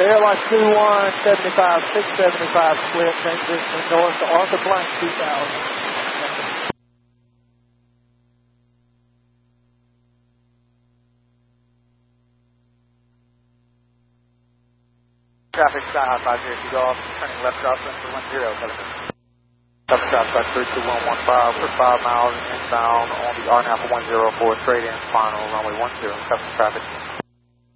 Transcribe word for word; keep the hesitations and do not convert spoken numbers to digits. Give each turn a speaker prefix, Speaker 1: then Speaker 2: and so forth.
Speaker 1: Airline two one seventy-five, six seventy-five split, transitioning north to Arthur Blank two thousand. Traffic Sky High five zero, you go off, turning left crosswind for one zero, television. Cover Southside three two one one five, we're five miles inbound on the R N A P one zero four, straight in, final, runway one zero, customer traffic.